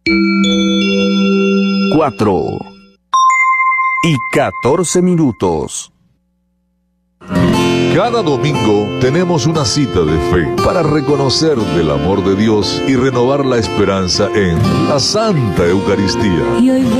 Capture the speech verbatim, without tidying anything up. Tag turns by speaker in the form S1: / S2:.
S1: Cuatro y catorce minutos.
S2: Cada domingo tenemos una cita de fe para reconocer del amor de Dios y renovar la esperanza en la Santa Eucaristía.
S3: Y hoy